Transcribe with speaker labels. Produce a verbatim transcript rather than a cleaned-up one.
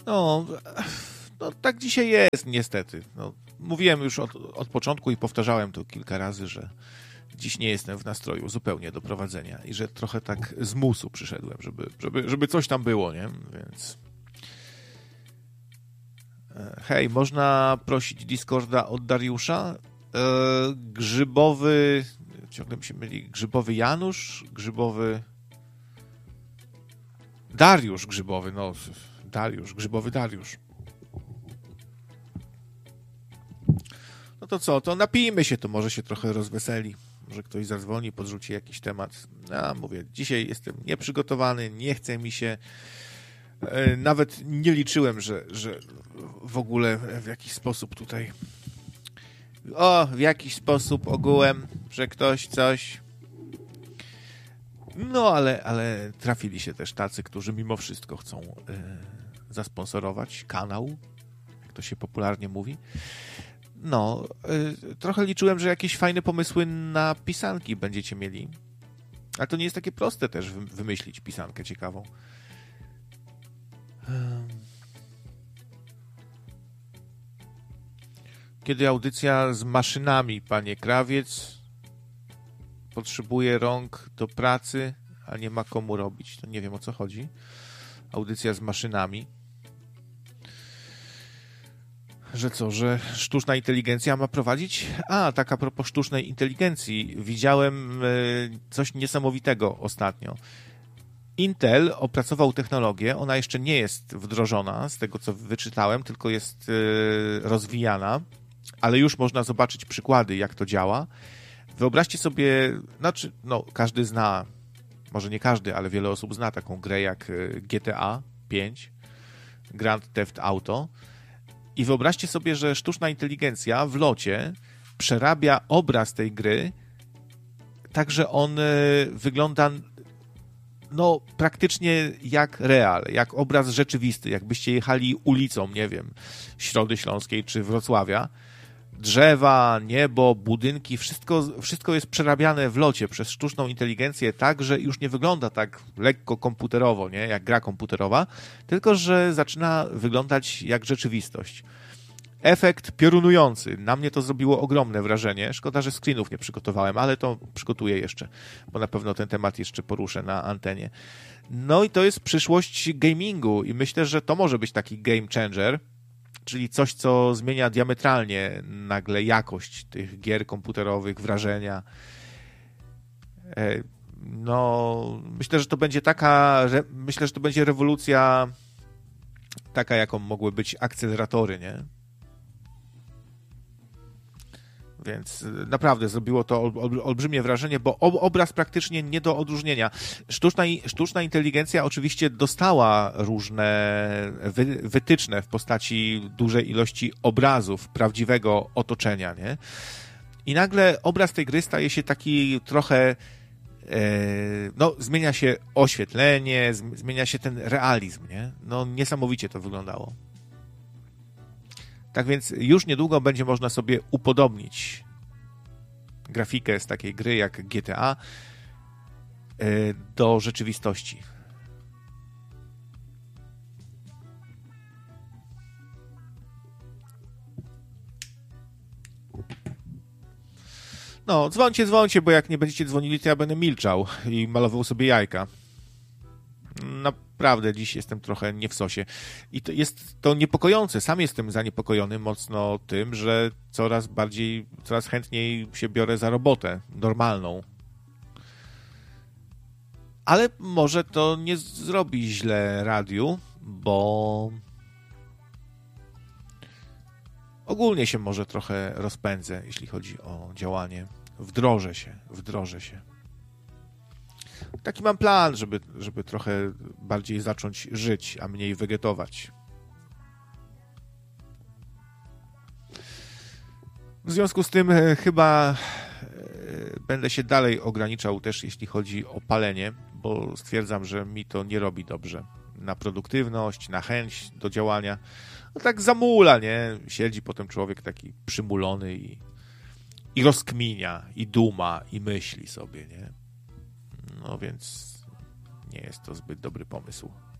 Speaker 1: No, no tak dzisiaj jest niestety. No, mówiłem już od, od początku i powtarzałem to kilka razy, że dziś nie jestem w nastroju zupełnie do prowadzenia i że trochę tak z musu przyszedłem, żeby, żeby, żeby coś tam było, nie? Więc hej, można prosić Discorda od Dariusza? Eee, grzybowy, ciągle mi się myli, grzybowy Janusz, grzybowy Dariusz grzybowy, no Dariusz, grzybowy Dariusz. No to co, to napijmy się, to może się trochę rozweseli. Może ktoś zadzwoni, podrzuci jakiś temat. Ja mówię, dzisiaj jestem nieprzygotowany, nie chce mi się. Nawet nie liczyłem, że, że w ogóle w jakiś sposób tutaj o, w jakiś sposób ogółem, że ktoś coś. No, ale, ale trafili się też tacy, którzy mimo wszystko chcą y, zasponsorować kanał, jak to się popularnie mówi. No, y, trochę liczyłem, że jakieś fajne pomysły na pisanki będziecie mieli. Ale to nie jest takie proste też wymyślić pisankę ciekawą. Kiedy audycja z maszynami, panie Krawiec? Potrzebuje rąk do pracy, a nie ma komu robić. To nie wiem, o co chodzi. Audycja z maszynami. Że co, że sztuczna inteligencja ma prowadzić? A, tak a propos sztucznej inteligencji. Widziałem coś niesamowitego ostatnio. Intel opracował technologię, ona jeszcze nie jest wdrożona, z tego co wyczytałem, tylko jest rozwijana, ale już można zobaczyć przykłady, jak to działa. Wyobraźcie sobie, znaczy, no, każdy zna, może nie każdy, ale wiele osób zna taką grę jak G T A pięć, Grand Theft Auto. I wyobraźcie sobie, że sztuczna inteligencja w locie przerabia obraz tej gry tak, że on wygląda no praktycznie jak real, jak obraz rzeczywisty, jakbyście jechali ulicą, nie wiem, Środy Śląskiej czy Wrocławia. Drzewa, niebo, budynki, wszystko, wszystko jest przerabiane w locie przez sztuczną inteligencję tak, że już nie wygląda tak lekko komputerowo, nie, jak gra komputerowa, tylko że zaczyna wyglądać jak rzeczywistość. Efekt piorunujący. Na mnie to zrobiło ogromne wrażenie. Szkoda, że screenów nie przygotowałem, ale to przygotuję jeszcze, bo na pewno ten temat jeszcze poruszę na antenie. No i to jest przyszłość gamingu i myślę, że to może być taki game changer, czyli coś, co zmienia diametralnie nagle jakość tych gier komputerowych, wrażenia. No, myślę, że to będzie taka, myślę, że to będzie rewolucja taka, jaką mogły być akceleratory, nie? Więc naprawdę zrobiło to olbrzymie wrażenie, bo obraz praktycznie nie do odróżnienia. Sztuczna, sztuczna inteligencja oczywiście dostała różne wy, wytyczne w postaci dużej ilości obrazów prawdziwego otoczenia, nie? I nagle obraz tej gry staje się taki trochę, e, no zmienia się oświetlenie, zmienia się ten realizm, nie? No niesamowicie to wyglądało. Tak więc już niedługo będzie można sobie upodobnić grafikę z takiej gry jak G T A do rzeczywistości. No, dzwońcie, dzwońcie, bo jak nie będziecie dzwonili, to ja będę milczał i malował sobie jajka. Naprawdę dziś jestem trochę nie w sosie. I to jest to niepokojące. Sam jestem zaniepokojony mocno tym, że coraz bardziej, coraz chętniej się biorę za robotę normalną. Ale może to nie zrobi źle radiu, bo ogólnie się może trochę rozpędzę, jeśli chodzi o działanie. Wdrożę się, wdrożę się. Taki mam plan, żeby, żeby trochę bardziej zacząć żyć, a mniej wegetować. W związku z tym chyba będę się dalej ograniczał też, jeśli chodzi o palenie, bo stwierdzam, że mi to nie robi dobrze. Na produktywność, na chęć do działania. No tak zamula, nie? Siedzi potem człowiek taki przymulony i, i rozkminia, i duma, i myśli sobie, nie? No więc nie jest to zbyt dobry pomysł.